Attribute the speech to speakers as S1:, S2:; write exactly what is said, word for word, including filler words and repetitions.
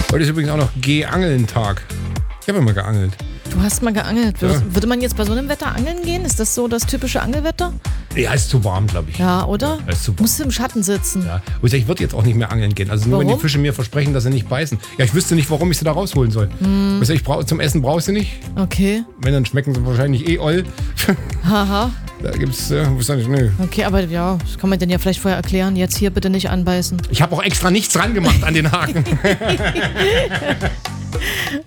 S1: Heute ist übrigens auch noch Geh-Angeln-Tag. Ich habe immer geangelt.
S2: Du hast mal geangelt. Würde,
S1: Ja.
S2: würde man jetzt bei so einem Wetter angeln gehen? Ist das so das typische Angelwetter?
S1: Ja, ist zu warm, glaube ich.
S2: Ja, oder?
S1: Ja, ist zu warm.
S2: Musst du im Schatten sitzen.
S1: Ja. Und ich würde jetzt auch nicht mehr angeln gehen. Also nur wenn
S2: Warum?
S1: die Fische mir versprechen, dass sie nicht beißen. Ja, ich wüsste nicht, warum ich sie da rausholen soll.
S2: Hm.
S1: Also ich brauch, zum Essen brauchst du nicht.
S2: Okay.
S1: Wenn, dann schmecken sie wahrscheinlich eh oll.
S2: Haha.
S1: Da gibt's, äh, was sag ich, nö.
S2: Okay, aber ja, das kann man denn ja vielleicht vorher erklären. Jetzt hier bitte nicht anbeißen.
S1: Ich habe auch extra nichts dran gemacht an den Haken.